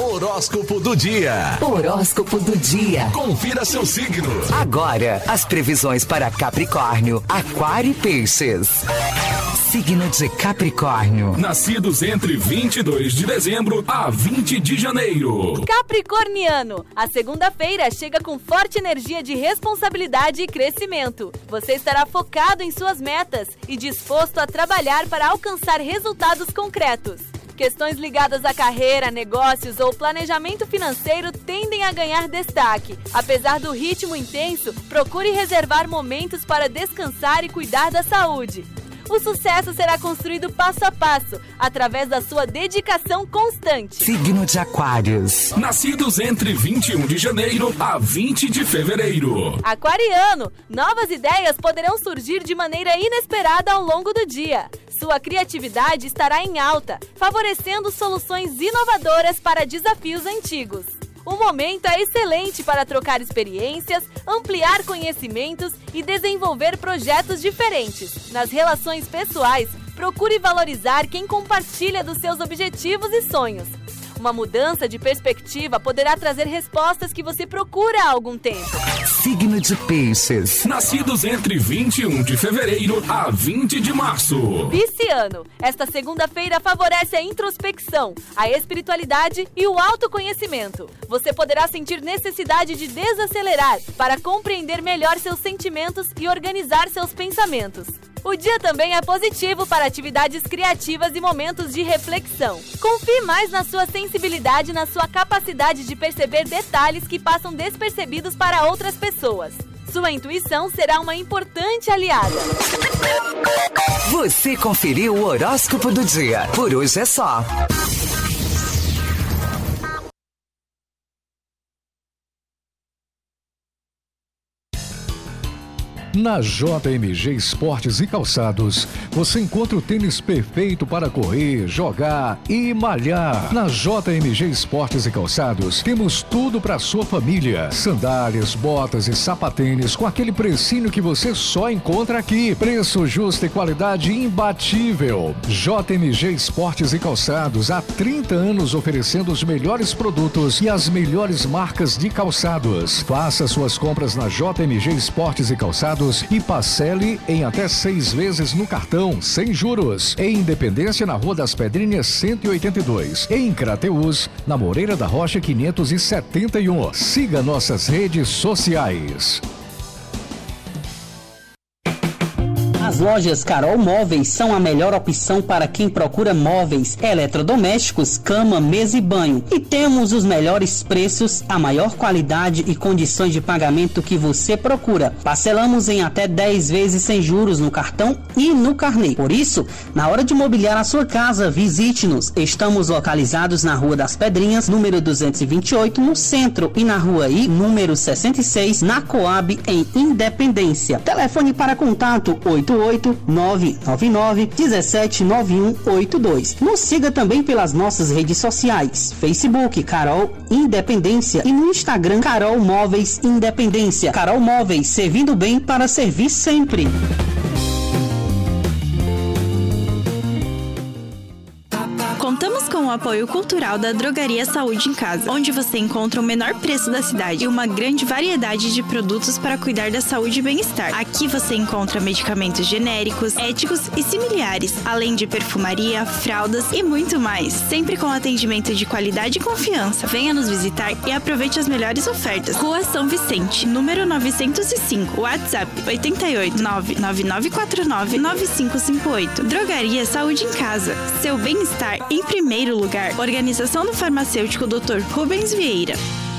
Horóscopo do dia. Horóscopo do dia. Confira seu signo. Agora, as previsões para Capricórnio, Aquário e Peixes. Signo de Capricórnio. Nascidos entre 22 de dezembro a 20 de janeiro. Capricorniano, a segunda-feira chega com forte energia de responsabilidade e crescimento. Você estará focado em suas metas e disposto a trabalhar para alcançar resultados concretos. Questões ligadas à carreira, negócios ou planejamento financeiro tendem a ganhar destaque. Apesar do ritmo intenso, procure reservar momentos para descansar e cuidar da saúde. O sucesso será construído passo a passo, através da sua dedicação constante. Signo de Aquários. Nascidos entre 21 de janeiro a 20 de fevereiro. Aquariano, novas ideias poderão surgir de maneira inesperada ao longo do dia. Sua criatividade estará em alta, favorecendo soluções inovadoras para desafios antigos. O momento é excelente para trocar experiências, ampliar conhecimentos e desenvolver projetos diferentes. Nas relações pessoais, procure valorizar quem compartilha dos seus objetivos e sonhos. Uma mudança de perspectiva poderá trazer respostas que você procura há algum tempo. Signo de Peixes. Nascidos entre 21 de fevereiro a 20 de março. Pisciano, esta segunda-feira favorece a introspecção, a espiritualidade e o autoconhecimento. Você poderá sentir necessidade de desacelerar para compreender melhor seus sentimentos e organizar seus pensamentos. O dia também é positivo para atividades criativas e momentos de reflexão. Confie mais na sua sensibilidade e na sua capacidade de perceber detalhes que passam despercebidos para outras pessoas. Sua intuição será uma importante aliada. Você conferiu o horóscopo do dia. Por hoje é só. Na JMG Esportes e Calçados, você encontra o tênis perfeito para correr, jogar e malhar. Na JMG Esportes e Calçados, temos tudo para sua família. Sandálias, botas e sapatênis com aquele precinho que você só encontra aqui. Preço justo e qualidade imbatível. JMG Esportes e Calçados, há 30 anos oferecendo os melhores produtos e as melhores marcas de calçados. Faça suas compras na JMG Esportes e Calçados e parcele em até 6 vezes no cartão, sem juros. Em Independência, na Rua das Pedrinhas 182. Em Crateús, na Moreira da Rocha 571. Siga nossas redes sociais. As lojas Carol Móveis são a melhor opção para quem procura móveis, eletrodomésticos, cama, mesa e banho. E temos os melhores preços, a maior qualidade e condições de pagamento que você procura. Parcelamos em até 10 vezes sem juros no cartão e no carnê. Por isso, na hora de mobiliar a sua casa, visite-nos. Estamos localizados na Rua das Pedrinhas, número 228, no centro, e na Rua I, número 66, na Coab, em Independência. Telefone para contato 88999179182. Nos siga também pelas nossas redes sociais, Facebook Carol Independência e no Instagram Carol Móveis Independência. Carol Móveis, servindo bem para servir sempre. Contamos com o apoio cultural da Drogaria Saúde em Casa, onde você encontra o menor preço da cidade e uma grande variedade de produtos para cuidar da saúde e bem-estar. Aqui você encontra medicamentos genéricos, éticos e similares, além de perfumaria, fraldas e muito mais. Sempre com atendimento de qualidade e confiança. Venha nos visitar e aproveite as melhores ofertas. Rua São Vicente, número 905, WhatsApp 88999499558. Drogaria Saúde em Casa. Seu bem-estar em primeiro lugar. Organização do farmacêutico Dr. Rubens Vieira.